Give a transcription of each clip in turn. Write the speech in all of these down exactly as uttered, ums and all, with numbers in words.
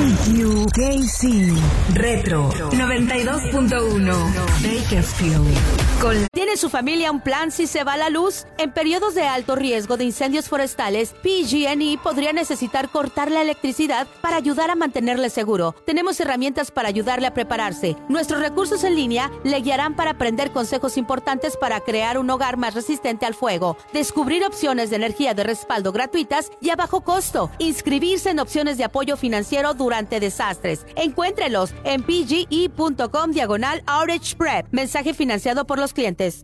U K C Retro noventa y dos punto uno Bakersfield. Con... ¿Tiene su familia un plan si se va la luz? En periodos de alto riesgo de incendios forestales, P G and E podría necesitar cortar la electricidad para ayudar a mantenerle seguro. Tenemos herramientas para ayudarle a prepararse. Nuestros recursos en línea le guiarán para aprender consejos importantes para crear un hogar más resistente al fuego, descubrir opciones de energía de respaldo gratuitas y a bajo costo, inscribirse en opciones de apoyo financiero durante desastres. Encuéntrelos en pge.com diagonal outage prep. Mensaje financiado por los clientes.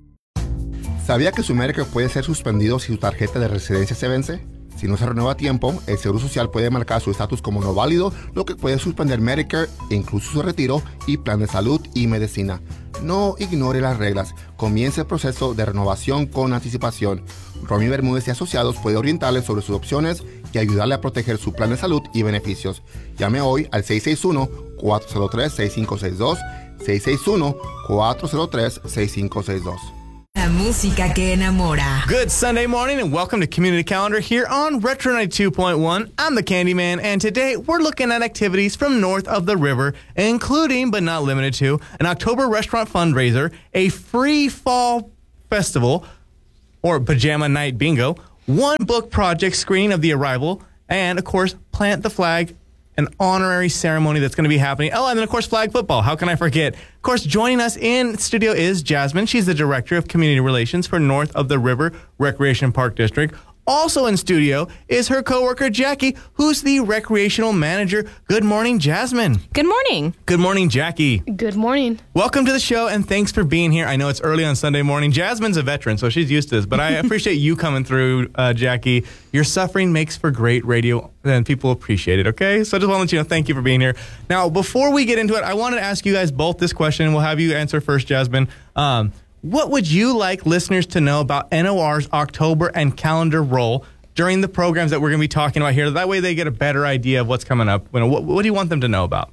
¿Sabía que su Medicare puede ser suspendido si su tarjeta de residencia se vence? Si no se renueva a tiempo, el Seguro Social puede marcar su estatus como no válido, lo que puede suspender Medicare, incluso su retiro y plan de salud y medicina. No ignore las reglas. Comience el proceso de renovación con anticipación. Romy Bermúdez y Asociados puede orientarle sobre sus opciones y ayudarle a proteger su plan de salud y beneficios. Llame hoy al seis seis uno, cuatro cero tres, seis cinco seis dos, seis seis uno, cuatro cero tres, seis cinco seis dos. La música que enamora. Good Sunday morning and welcome to Community Calendar here on Retro ninety-two point one. I'm the Candyman, and today we're looking at activities from north of the river, including but not limited to an October restaurant fundraiser, a free fall festival or pajama night bingo, one book project screening of The Arrival, and of course Plant the Flag, an honorary ceremony that's going to be happening. Oh, and then, of course, flag football. How can I forget? Of course, joining us in studio is Jasmine. She's the Director of Community Relations for North of the River Recreation Park District. Also in studio is her coworker, Jackie, who's the Recreational Manager. Good morning, Jasmine. Good morning. Good morning, Jackie. Good morning. Welcome to the show, and thanks for being here. I know it's early on Sunday morning. Jasmine's a veteran, so she's used to this, but I appreciate you coming through, uh, Jackie. Your suffering makes for great radio, and people appreciate it, okay? So I just want to let you know, thank you for being here. Now, before we get into it, I wanted to ask you guys both this question. We'll have you answer first, Jasmine. Um, What would you like listeners to know about N O R's October and calendar role during the programs that we're going to be talking about here? That way they get a better idea of what's coming up. What, what do you want them to know about?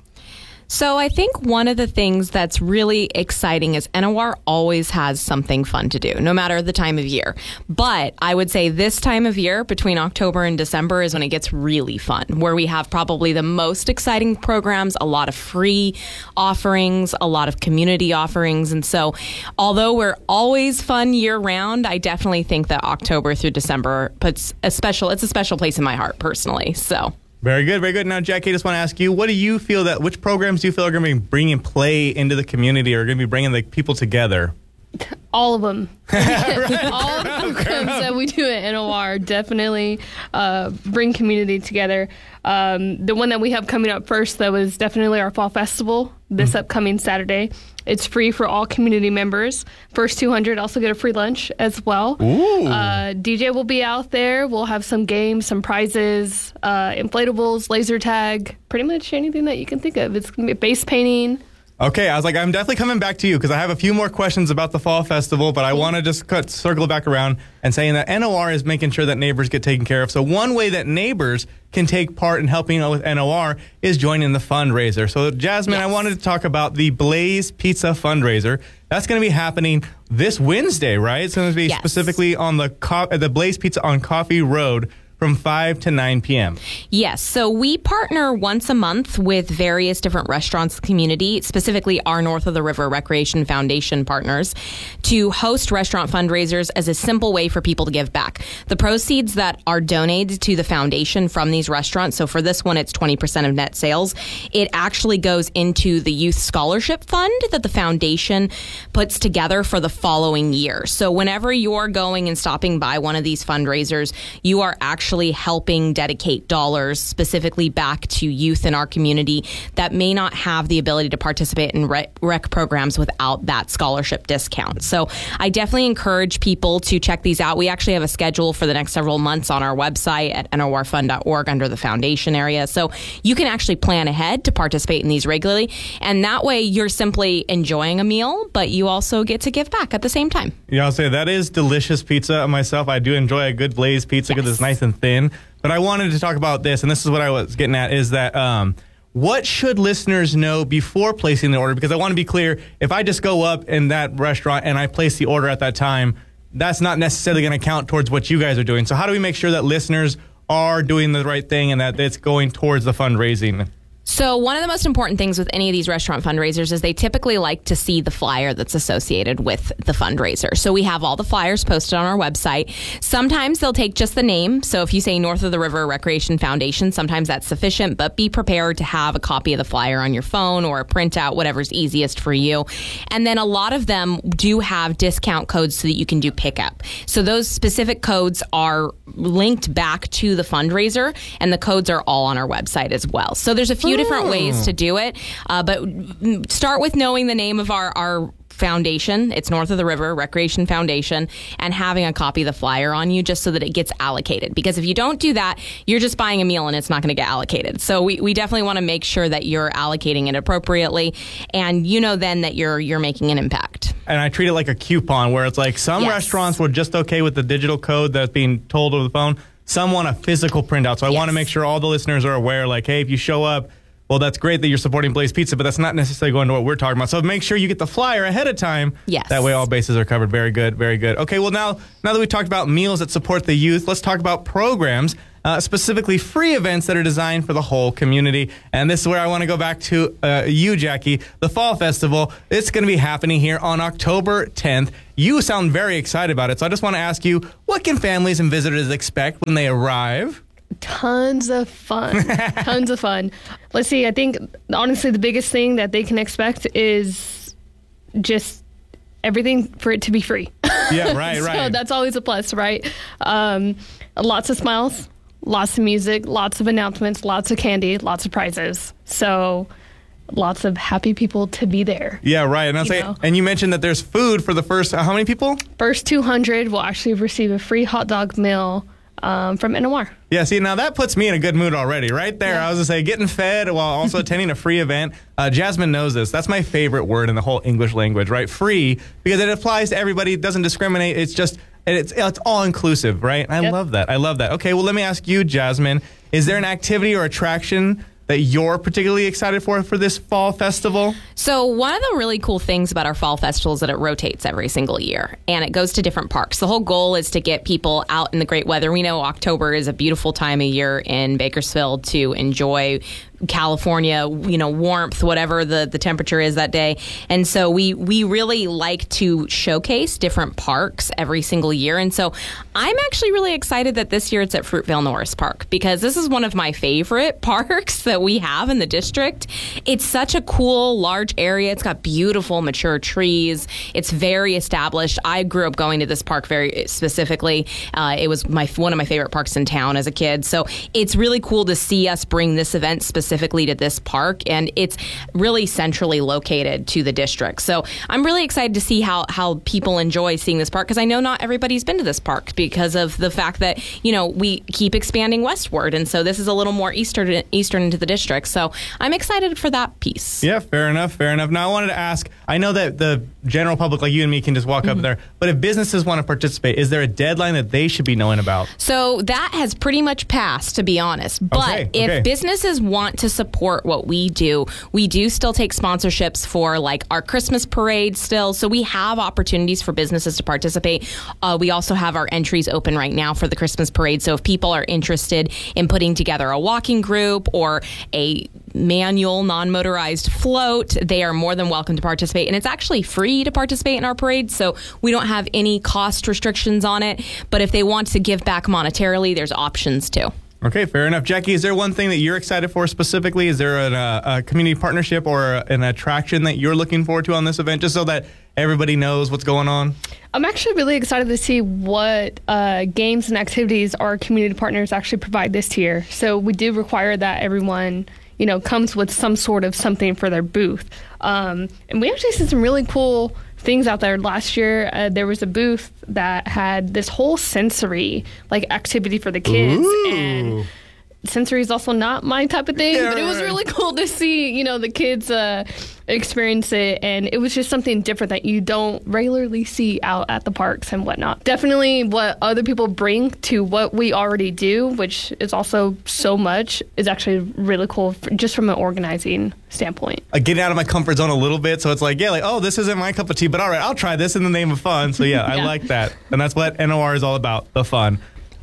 So I think one of the things that's really exciting is N O R always has something fun to do, no matter the time of year. But I would say this time of year, between October and December, is when it gets really fun, where we have probably the most exciting programs, a lot of free offerings, a lot of community offerings. And so although we're always fun year-round, I definitely think that October through December puts a special, it's a special place in my heart personally. So... Very good, very good. Now, Jackie, I just want to ask you, what do you feel that, which programs do you feel are going to be bringing play into the community or going to be bringing the people together? All of them. Right. All of the programs that we do at N O R definitely uh, bring community together. Um, the one that we have coming up first, though, is definitely our Fall Festival this mm-hmm. upcoming Saturday. It's free for all community members. First two hundred also get a free lunch as well. Ooh. Uh, D J will be out there. We'll have some games, some prizes, uh, inflatables, laser tag, pretty much anything that you can think of. It's going to be base painting. Okay, I was like, I'm definitely coming back to you because I have a few more questions about the Fall Festival, but I want to just cut, circle back around and saying that N O R is making sure that neighbors get taken care of. So one way that neighbors can take part in helping out with N O R is joining the fundraiser. So, Jasmine, yes. I wanted to talk about the Blaze Pizza fundraiser. That's going to be happening this Wednesday, right? It's going to be yes. specifically on the co- the Blaze Pizza on Coffee Road from five to nine p.m. Yes. So we partner once a month with various different restaurants in the community, specifically our North of the River Recreation Foundation partners, to host restaurant fundraisers as a simple way for people to give back. The proceeds that are donated to the foundation from these restaurants, so for this one, it's twenty percent of net sales, it actually goes into the Youth Scholarship Fund that the foundation puts together for the following year. So whenever you're going and stopping by one of these fundraisers, you are actually actually helping dedicate dollars specifically back to youth in our community that may not have the ability to participate in rec, rec programs without that scholarship discount. So I definitely encourage people to check these out. We actually have a schedule for the next several months on our website at N O R fund dot org under the foundation area. So you can actually plan ahead to participate in these regularly. And that way you're simply enjoying a meal, but you also get to give back at the same time. Yeah, I'll say that is delicious pizza myself. I do enjoy a good Blaze pizza because yes. it's nice and thin. But I wanted to talk about this, and this is what I was getting at, is that um, what should listeners know before placing the order? Because I want to be clear, if I just go up in that restaurant and I place the order at that time, that's not necessarily going to count towards what you guys are doing. So how do we make sure that listeners are doing the right thing and that it's going towards the fundraising? So one of the most important things with any of these restaurant fundraisers is they typically like to see the flyer that's associated with the fundraiser. So we have all the flyers posted on our website. Sometimes they'll take just the name. So if you say North of the River Recreation Foundation, sometimes that's sufficient, but be prepared to have a copy of the flyer on your phone or a printout, whatever's easiest for you. And then a lot of them do have discount codes so that you can do pickup. So those specific codes are linked back to the fundraiser, and the codes are all on our website as well. So there's a few different ways to do it, uh, but start with knowing the name of our, our foundation. It's North of the River Recreation Foundation, and having a copy of the flyer on you just so that it gets allocated. Because if you don't do that, you're just buying a meal and it's not going to get allocated. So we, we definitely want to make sure that you're allocating it appropriately, and you know then that you're you're making an impact. And I treat it like a coupon where it's like some Yes. restaurants were just okay with the digital code that's being told over the phone. Some want a physical printout. So I Yes. want to make sure all the listeners are aware, like, hey, if you show up, well, that's great that you're supporting Blaze Pizza, but that's not necessarily going to what we're talking about. So make sure you get the flyer ahead of time. Yes. That way all bases are covered. Very good, very good. Okay, well, now, now that we talked about meals that support the youth, let's talk about programs, uh, specifically free events that are designed for the whole community. And this is where I want to go back to uh, you, Jackie. The Fall Festival, it's going to be happening here on October tenth. You sound very excited about it. So I just want to ask you, what can families and visitors expect when they arrive? Tons of fun. Tons of fun. Let's see, I think honestly the biggest thing that they can expect is just everything for it to be free. Yeah, right, right. So that's always a plus, right? Um, lots of smiles, lots of music, lots of announcements, lots of candy, lots of prizes. So lots of happy people to be there. Yeah, right. And, I'll You say, know. and you mentioned that there's food for the first, uh, how many people? First two hundred will actually receive a free hot dog meal um, from N O R. Yeah, see, now that puts me in a good mood already, right there. Yeah. I was going to say, getting fed while also attending a free event. Uh, Jasmine knows this. That's my favorite word in the whole English language, right? Free, because it applies to everybody. It doesn't discriminate. It's just, it's, it's all inclusive, right? I Yep. love that. I love that. Okay, well, let me ask you, Jasmine, is there an activity or attraction that you're particularly excited for for this fall festival? So one of the really cool things about our fall festival is that it rotates every single year, and it goes to different parks. The whole goal is to get people out in the great weather. We know October is a beautiful time of year in Bakersfield to enjoy California, you know, warmth, whatever the, the temperature is that day. And so we, we really like to showcase different parks every single year. And so I'm actually really excited that this year it's at Fruitvale Norris Park, because this is one of my favorite parks that we have in the district. It's such a cool, large area. It's got beautiful, mature trees. It's very established. I grew up going to this park very specifically. Uh, it was my one of my favorite parks in town as a kid. So it's really cool to see us bring this event specifically specifically to this park, and it's really centrally located to the district. So I'm really excited to see how, how people enjoy seeing this park, because I know not everybody's been to this park because of the fact that, you know, we keep expanding westward, and so this is a little more eastern, eastern into the district. So I'm excited for that piece. Yeah, fair enough, fair enough. Now I wanted to ask, I know that the general public like you and me can just walk Mm-hmm. up there, but if businesses want to participate, is there a deadline that they should be knowing about? So that has pretty much passed, to be honest. But Okay, if okay. businesses want to support what we do, we do still take sponsorships for like our Christmas parade still. So we have opportunities for businesses to participate. Uh, we also have our entries open right now for the Christmas parade. So if people are interested in putting together a walking group or a manual non-motorized float, they are more than welcome to participate. And it's actually free to participate in our parade, so we don't have any cost restrictions on it. But if they want to give back monetarily, there's options too. Okay, fair enough. Jackie, is there one thing that you're excited for specifically? Is there an, uh, a community partnership or an attraction that you're looking forward to on this event, just so that everybody knows what's going on? I'm actually really excited to see what uh, games and activities our community partners actually provide this year. So we do require that everyone, you know, comes with some sort of something for their booth. Um, and we actually see some really cool things out there. Last year, uh, there was a booth that had this whole sensory like activity for the kids. Ooh. And sensory is also not my type of thing, Yeah, but it was right. really cool to see, you know, the kids uh, experience it. And it was just something different that you don't regularly see out at the parks and whatnot. Definitely what other people bring to what we already do, which is also so much, is actually really cool for, just from an organizing standpoint. Uh, getting out of my comfort zone a little bit, so it's like, yeah, like, oh, this isn't my cup of tea, but all right, I'll try this in the name of fun. So yeah, I Yeah. like that. And that's what N O R is all about, the fun.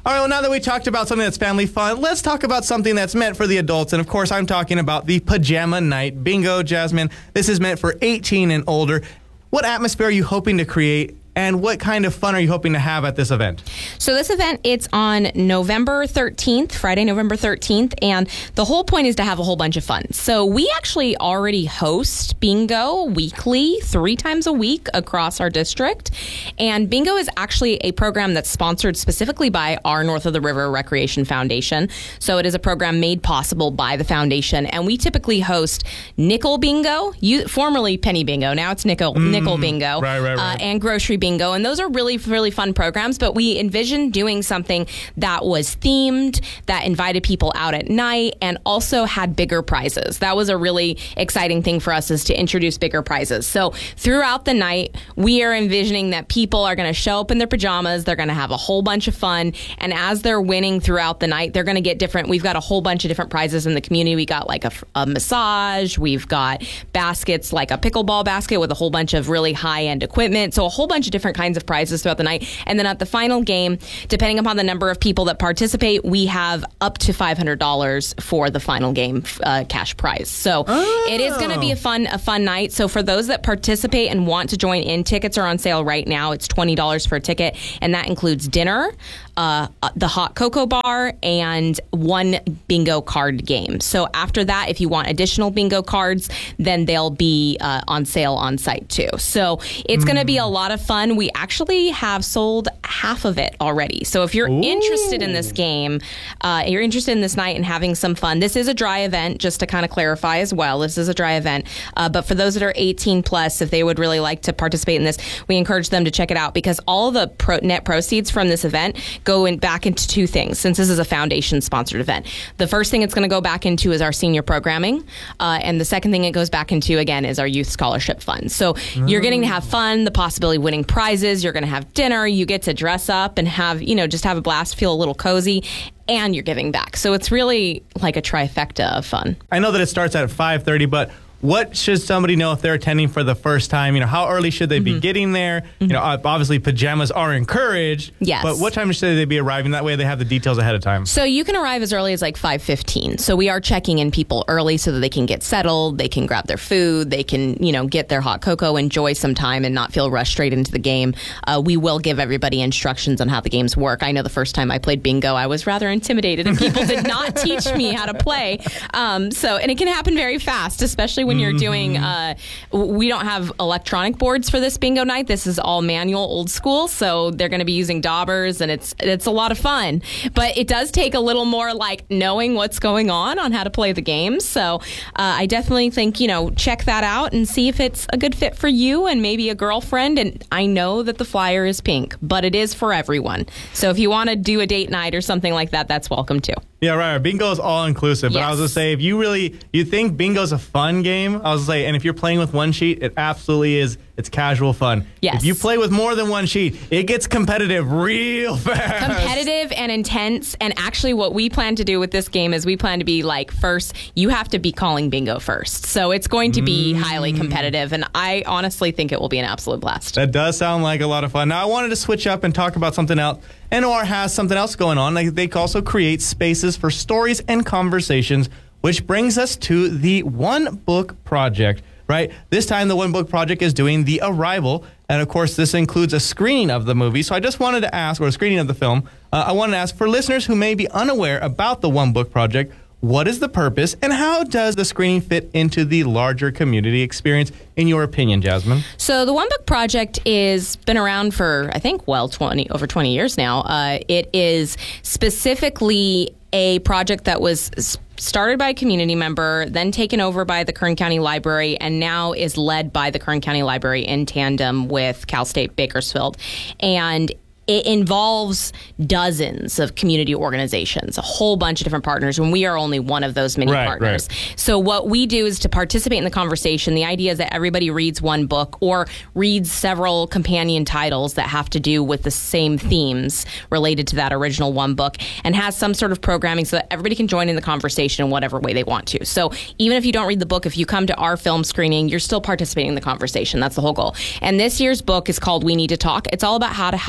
All right, well, now that we talked about something that's family fun, let's talk about something that's meant for the adults. And, of course, I'm talking about the Pajama Night Bingo, Jasmine. This is meant for eighteen and older. What atmosphere are you hoping to create? And what kind of fun are you hoping to have at this event? So this event, it's on November thirteenth, Friday, November thirteenth, and the whole point is to have a whole bunch of fun. So we actually already host bingo weekly, three times a week across our district. And bingo is actually a program that's sponsored specifically by our North of the River Recreation Foundation. So it is a program made possible by the foundation. And we typically host nickel bingo, you, formerly penny bingo, now it's nickel, mm, nickel bingo, right, right, right. Uh, and grocery bingo. Bingo, and those are really, really fun programs, but we envisioned doing something that was themed, that invited people out at night, and also had bigger prizes. That was a really exciting thing for us, is to introduce bigger prizes. So throughout the night, we are envisioning that people are going to show up in their pajamas, they're going to have a whole bunch of fun, and as they're winning throughout the night, they're going to get different, we've got a whole bunch of different prizes in the community. We got like a, a massage, we've got baskets, like a pickleball basket with a whole bunch of really high-end equipment, so a whole bunch of different kinds of prizes throughout the night. And then at the final game, depending upon the number of people that participate, we have up to five hundred dollars for the final game uh, cash prize. So oh. it is going to be a fun a fun night. So for those that participate and want to join in, tickets are on sale right now. It's twenty dollars for a ticket, and that includes dinner, uh, the hot cocoa bar, and one bingo card game. So after that, if you want additional bingo cards, then they'll be uh, on sale on site too. So it's mm. going to be a lot of fun. We actually have sold half of it already. So if you're Ooh. interested in this game, uh, you're interested in this night and having some fun, this is a dry event, just to kind of clarify as well. This is a dry event. Uh, but for those that are eighteen plus, if they would really like to participate in this, we encourage them to check it out, because all the pro- net proceeds from this event go in back into two things, since this is a foundation-sponsored event. The first thing it's going to go back into is our senior programming. Uh, and the second thing it goes back into, again, is our youth scholarship fund. So mm. you're getting to have fun, the possibility of winning prizes. You're going to have dinner. You get to dress up and have, you know, just have a blast, feel a little cozy, and you're giving back. So it's really like a trifecta of fun. I know that it starts at five thirty, but what should somebody know if they're attending for the first time? You know, how early should they mm-hmm. be getting there? Mm-hmm. You know, obviously pajamas are encouraged. Yes. But what time should they be arriving? That way they have the details ahead of time. So you can arrive as early as like five fifteen. So we are checking in people early so that they can get settled, they can grab their food, they can, you know, get their hot cocoa, enjoy some time and not feel rushed straight into the game. Uh, we will give everybody instructions on how the games work. I know the first time I played bingo, I was rather intimidated and people did not teach me how to play. Um, so, and it can happen very fast, especially when you're doing, uh, we don't have electronic boards for this bingo night. This is all manual, old school. So they're going to be using daubers, and it's it's a lot of fun. But it does take a little more like knowing what's going on on how to play the game. So uh, I definitely think, you know, check that out and see if it's a good fit for you and maybe a girlfriend. And I know that the flyer is pink, but it is for everyone. So if you want to do a date night or something like that, that's welcome too. Yeah, right. Bingo is all inclusive. But yes. I was going to say, if you really, you think bingo is a fun game, I was going to say, and if you're playing with one sheet, it absolutely is. It's casual fun. Yes. If you play with more than one sheet, it gets competitive real fast. Competitive and intense. And actually what we plan to do with this game is we plan to be like, first, you have to be calling bingo first. So it's going to be mm. highly competitive. And I honestly think it will be an absolute blast. That does sound like a lot of fun. Now, I wanted to switch up and talk about something else. N O R has something else going on. They, they also create spaces for stories and conversations, which brings us to the One Book Project, right? This time, the One Book Project is doing The Arrival. And, of course, this includes a screening of the movie. So I just wanted to ask, or a screening of the film, uh, I wanted to ask, for listeners who may be unaware about the One Book Project, what is the purpose, and how does the screening fit into the larger community experience, in your opinion, Jasmine? So the One Book Project is been around for, I think, well, twenty over twenty years now. Uh, it is specifically a project that was started by a community member, then taken over by the Kern County Library, and now is led by the Kern County Library in tandem with Cal State Bakersfield. And it involves dozens of community organizations, a whole bunch of different partners, and we are only one of those many right, partners. Right. So what we do is to participate in the conversation. The idea is that everybody reads one book or reads several companion titles that have to do with the same themes related to that original one book, and has some sort of programming so that everybody can join in the conversation in whatever way they want to. So even if you don't read the book, if you come to our film screening, you're still participating in the conversation. That's the whole goal. And this year's book is called We Need to Talk. It's all about how to have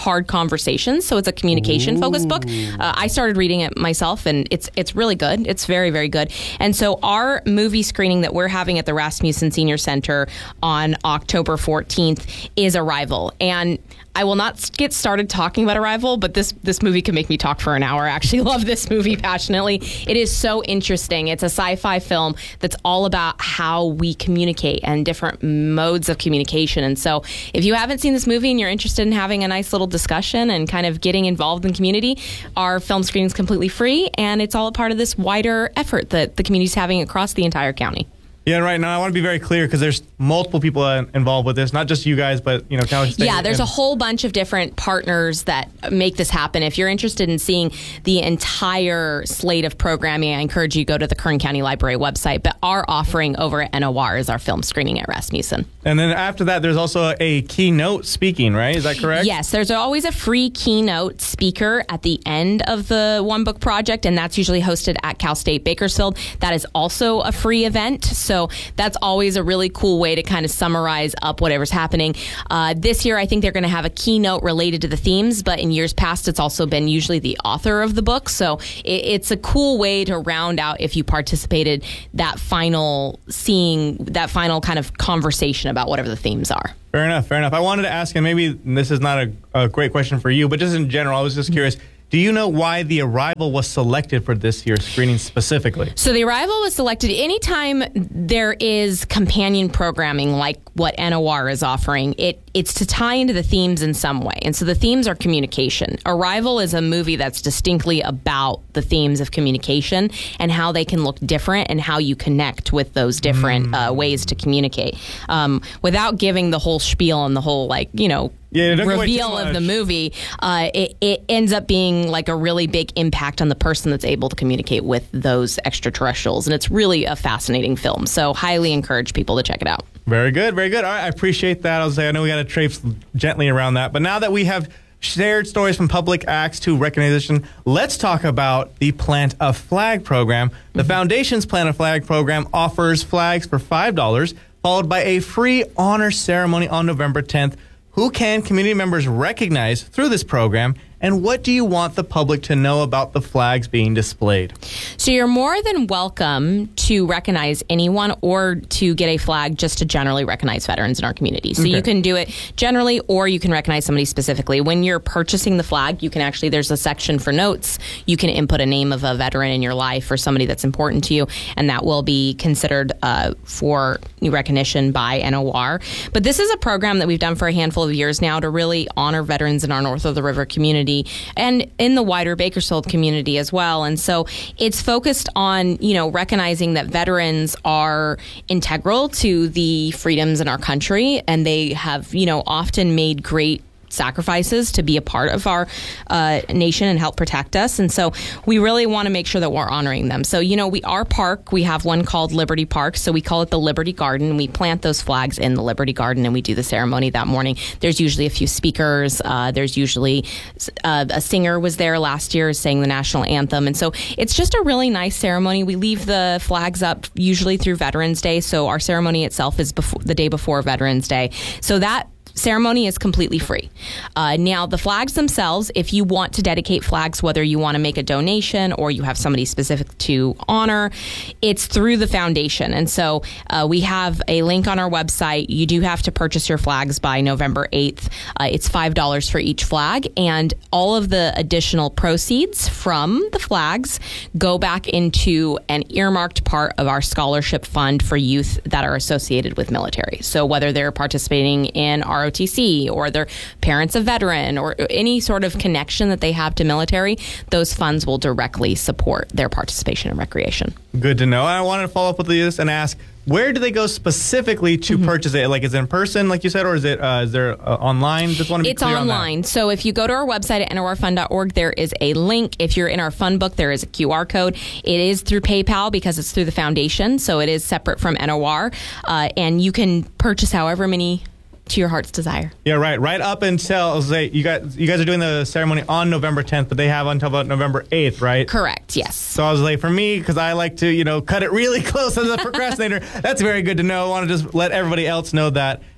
hard conversations. So it's a communication focused book. Uh, I started reading it myself, and it's it's really good. It's very, very good. And so our movie screening that we're having at the Rasmussen Senior Center on October fourteenth is Arrival. And I will not get started talking about Arrival, but this this movie can make me talk for an hour. I actually love this movie passionately. It is so interesting. It's a sci-fi film that's all about how we communicate and different modes of communication. And so if you haven't seen this movie and you're interested in having a nice little discussion and kind of getting involved in the community, our film screening is completely free, and it's all a part of this wider effort that the community is having across the entire county. Yeah, right. Now, I want to be very clear because there's multiple people uh, involved with this, not just you guys, but, you know, County State. Yeah, there's and- a whole bunch of different partners that make this happen. If you're interested in seeing the entire slate of programming, I encourage you to go to the Kern County Library website. But our offering over at N O R is our film screening at Rasmussen. And then after that, there's also a keynote speaking, right? Is that correct? Yes, there's always a free keynote speaker at the end of the One Book Project, and that's usually hosted at Cal State Bakersfield. That is also a free event. So that's always a really cool way to kind of summarize up whatever's happening. Uh, this year, I think they're going to have a keynote related to the themes, but in years past, it's also been usually the author of the book. So it, it's a cool way to round out, if you participated, that final seeing, that final kind of conversation about whatever the themes are. Fair enough, fair enough. I wanted to ask, and maybe this is not a, a great question for you, but just in general, I was just curious. Do you know why The Arrival was selected for this year's screening specifically? So The Arrival was selected anytime there is companion programming like what N O R is offering. It It's to tie into the themes in some way. And so the themes are communication. Arrival is a movie that's distinctly about the themes of communication and how they can look different and how you connect with those different mm. uh, ways to communicate. Um, without giving the whole spiel and the whole, like, you know, Yeah, reveal of the movie, uh, it, it ends up being like a really big impact on the person that's able to communicate with those extraterrestrials. And it's really a fascinating film. So highly encourage people to check it out. Very good, very good. All right, I appreciate that. I was saying, I know we got to traipse gently around that. But now that we have shared stories from public acts to recognition, let's talk about the Plant a Flag program. The mm-hmm. Foundation's Plant a Flag program offers flags for five dollars, followed by a free honor ceremony on November tenth. Who can community members recognize through this program, and what do you want the public to know about the flags being displayed? So you're more than welcome to recognize anyone or to get a flag just to generally recognize veterans in our community. So okay. you can do it generally, or you can recognize somebody specifically. When you're purchasing the flag, you can actually, there's a section for notes. You can input a name of a veteran in your life or somebody that's important to you, and that will be considered uh, for recognition by N O R. But this is a program that we've done for a handful of years now to really honor veterans in our North of the River community and in the wider Bakersfield community as well. And so it's focused on, you know, recognizing that veterans are integral to the freedoms in our country, and they have, you know, often made great sacrifices to be a part of our uh, nation and help protect us. And so we really want to make sure that we're honoring them. So, you know, we our park, we have one called Liberty Park. So we call it the Liberty Garden. We plant those flags in the Liberty Garden, and we do the ceremony that morning. There's usually a few speakers. Uh, there's usually uh, a singer was there last year saying the national anthem. And so it's just a really nice ceremony. We leave the flags up usually through Veterans Day. So our ceremony itself is before, the day before Veterans Day. So that ceremony is completely free. Uh, now, the flags themselves, if you want to dedicate flags, whether you want to make a donation or you have somebody specific to honor, it's through the foundation. And so uh, we have a link on our website. You do have to purchase your flags by November eighth. Uh, it's five dollars for each flag. And all of the additional proceeds from the flags go back into an earmarked part of our scholarship fund for youth that are associated with military. So whether they're participating in our O T C or their parents a veteran or any sort of connection that they have to military, those funds will directly support their participation in recreation. Good to know. I wanted to follow up with this and ask, where do they go specifically to mm-hmm. purchase it? Like, is it in person, like you said, or is it uh, is there uh, online? Just want to be it's clear online. On that. So if you go to our website at N O R fund dot org, there is a link. If you're in our fund book, there is a Q R code. It is through PayPal because it's through the foundation, so it is separate from N O R, uh, and you can purchase however many to your heart's desire. Yeah, right. Right up until, say, you guys, you guys are doing the ceremony on November tenth, but they have until about November eighth, right? Correct, yes. So I was like, for me, because I like to, you know, cut it really close as a procrastinator, that's very good to know. I want to just let everybody else know that.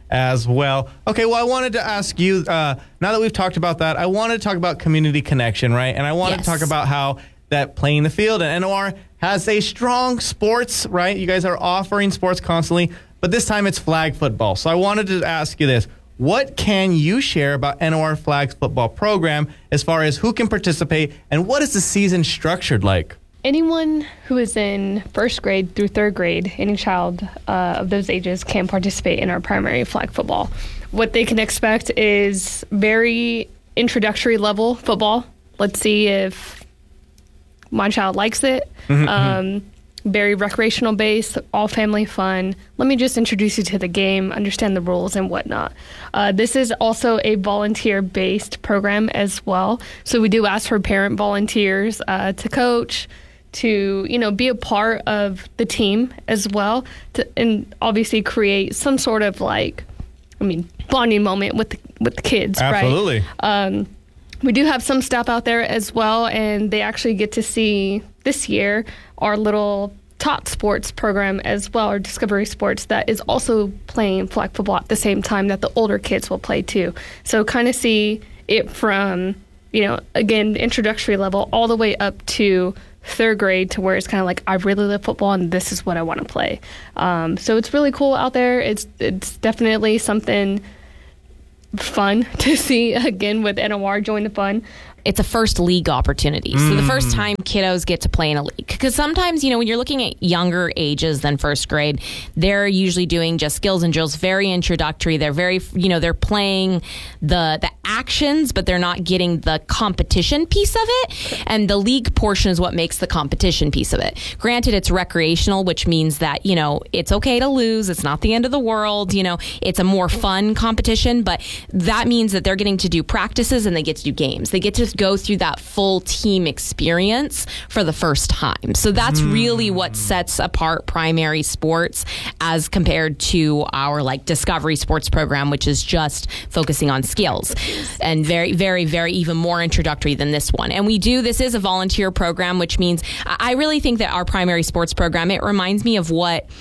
as well. Okay, well, I wanted to ask you, uh, now that we've talked about that, I wanted to talk about community connection, right? And I wanted Yes. to talk about how that playing the field and N O R has a strong sports, right? You guys are offering sports constantly, but this time it's flag football. So I wanted to ask you this. What can you share about N O R Flags football program as far as who can participate and what is the season structured like? Anyone who is in first grade through third grade, any child uh, of those ages can participate in our primary flag football. What they can expect is very introductory level football. Let's see if my child likes it. Mm-hmm. Um, very recreational based, all family fun. Let me just introduce you to the game, understand the rules and whatnot. Uh, this is also a volunteer-based program as well. So we do ask for parent volunteers uh, to coach, to, you know, be a part of the team as well, to, and obviously create some sort of like, I mean, bonding moment with the, with the kids, Absolutely. right? Absolutely. Um, we do have some staff out there as well, and they actually get to see this year our little Tot Sports program as well, or Discovery Sports, that is also playing flag football at the same time that the older kids will play too. So kind of see it from, you know, again, introductory level all the way up to third grade, to where it's kind of like, I really love football and this is what I want to play. Um, so it's really cool out there. It's it's definitely something fun to see, again, with N O R join the fun. It's a first league opportunity. So the first time kiddos get to play in a league. Because sometimes, you know, when you're looking at younger ages than first grade, they're usually doing just skills and drills, very introductory. They're very, you know, they're playing the the actions, but they're not getting the competition piece of it. And the league portion is what makes the competition piece of it. Granted, it's recreational, which means that, you know, it's okay to lose. It's not the end of the world. You know, it's a more fun competition, but that means that they're getting to do practices and they get to do games. They get to go through that full team experience for the first time. So that's mm. really what sets apart primary sports as compared to our like Discovery Sports program, which is just focusing on skills and very, very, very even more introductory than this one. And we do, this is a volunteer program, which means I really think that our primary sports program, it reminds me of what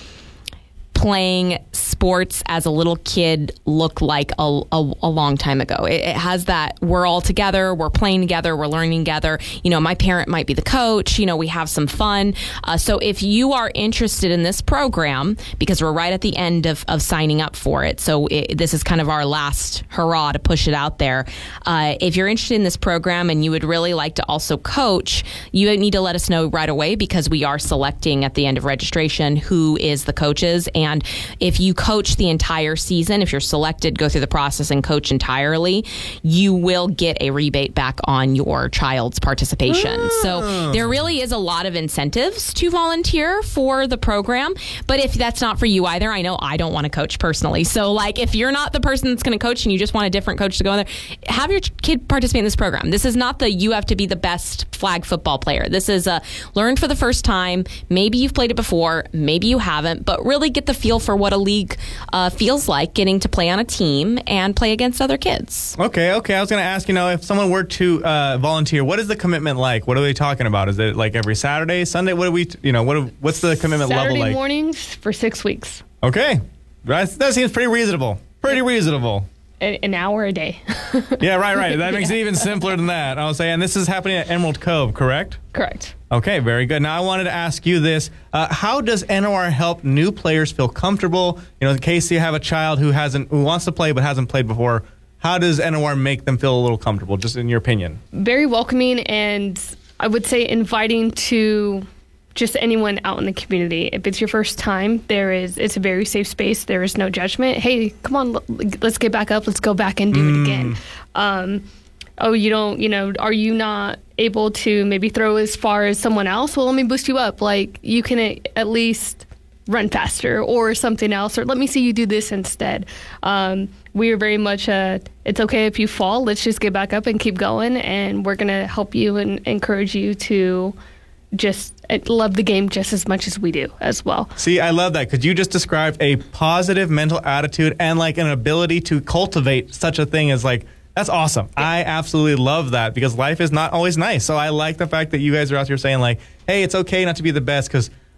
playing sports as a little kid looked like a, a, a long time ago. It, it has that we're all together, we're playing together, we're learning together. You know, my parent might be the coach, you know, we have some fun. Uh, so if you are interested in this program, because we're right at the end of, of signing up for it, so it, this is kind of our last hurrah to push it out there. Uh, if you're interested in this program and you would really like to also coach, you need to let us know right away, because we are selecting at the end of registration who is the coaches. And And if you coach the entire season, if you're selected, go through the process and coach entirely, you will get a rebate back on your child's participation. Oh. So there really is a lot of incentives to volunteer for the program. But if that's not for you either, I know I don't want to coach personally. So like if you're not the person that's going to coach and you just want a different coach to go in there, have your kid participate in this program. This is not the you have to be the best flag football player. This is a learn for the first time. Maybe you've played it before, maybe you haven't, but really get the feel for what a league uh, feels like, getting to play on a team and play against other kids. Okay, okay. I was going to ask, you know, if someone were to uh, volunteer, what is the commitment like? What are they talking about? Is it like every Saturday, Sunday? What do we, you know, what? Do, what's the commitment Saturday level like? Saturday mornings for six weeks. Okay, that, that seems pretty reasonable. Pretty reasonable. An hour a day. Yeah, right, right. That makes it even simpler than that. I was saying, this is happening at Emerald Cove, correct? Correct. Okay, very good. Now I wanted to ask you this: uh, how does N O R help new players feel comfortable? You know, in case you have a child who hasn't, who wants to play but hasn't played before, how does N O R make them feel a little comfortable? Just in your opinion. Very welcoming, and I would say inviting to just anyone out in the community. If it's your first time, there is it's a very safe space. There is no judgment. Hey, come on, let's get back up. Let's go back and do mm. it again. Um, oh, you don't, you know, are you not able to maybe throw as far as someone else? Well, let me boost you up. Like, you can at least run faster or something else, or let me see you do this instead. Um, we are very much a, it's okay if you fall. Let's just get back up and keep going, and we're going to help you and encourage you to just love the game just as much as we do as well. See, I love that, because you just described a positive mental attitude and like an ability to cultivate such a thing as like, that's awesome. Yeah. I absolutely love that, because life is not always nice. So I like the fact that you guys are out here saying like, hey, it's okay not to be the best, because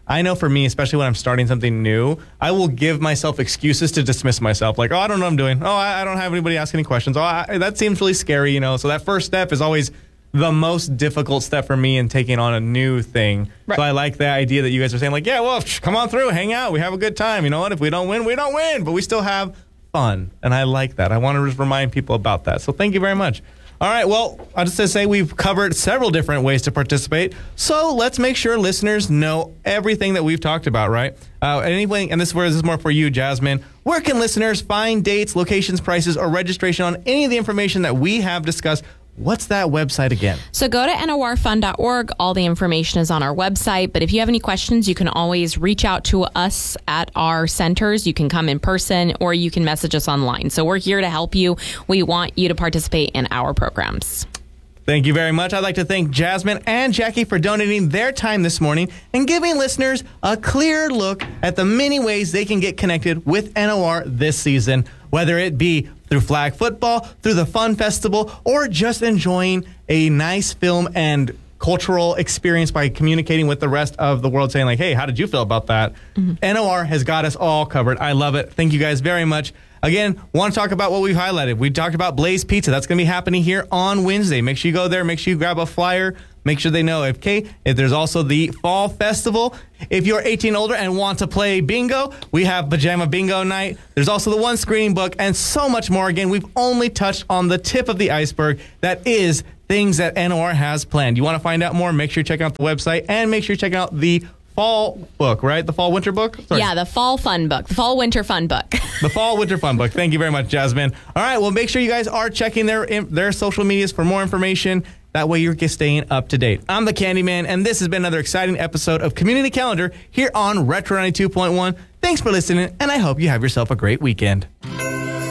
I know for me, especially when I'm starting something new, I will give myself excuses to dismiss myself. Like, oh, I don't know what I'm doing. Oh, I, I don't have anybody ask any questions. Oh, I, that seems really scary, you know. So that first step is always the most difficult step for me in taking on a new thing. Right. So I like the idea that you guys are saying, like, yeah, well, come on through, hang out, we have a good time. You know what? If we don't win, we don't win, but we still have fun. And I like that. I want to just remind people about that. So thank you very much. All right, well, I'll just say we've covered several different ways to participate. So let's make sure listeners know everything that we've talked about, right? Uh, anyway, and this is where this is more for you, Jasmine. Where can listeners find dates, locations, prices, or registration on any of the information that we have discussed? What's that website again? So go to N O R fund dot org. All the information is on our website. But if you have any questions, you can always reach out to us at our centers. You can come in person or you can message us online. So we're here to help you. We want you to participate in our programs. Thank you very much. I'd like to thank Jasmine and Jackie for donating their time this morning and giving listeners a clear look at the many ways they can get connected with N O R this season, whether it be through flag football, through the Fun Festival, or just enjoying a nice film and cultural experience by communicating with the rest of the world, saying like, hey, how did you feel about that? Mm-hmm. N O R has got us all covered. I love it. Thank you guys very much. Again, want to talk about what we've highlighted. We talked about Blaze Pizza. That's going to be happening here on Wednesday. Make sure you go there. Make sure you grab a flyer. Make sure they know. Okay, if there's also the Fall Festival. If you're eighteen older and want to play bingo, we have Pajama Bingo Night. There's also the one screening book and so much more. Again, we've only touched on the tip of the iceberg. That is things that N O R has planned. You want to find out more? Make sure you check out the website and make sure you check out the fall book, right? The fall winter book? Sorry. Yeah, the fall fun book. The fall winter fun book. The fall winter fun book. Thank you very much, Jasmine. All right, well, make sure you guys are checking their their social medias for more information. That way you're staying up to date. I'm the Candyman, and this has been another exciting episode of Community Calendar here on Retro ninety-two point one. Thanks for listening, and I hope you have yourself a great weekend.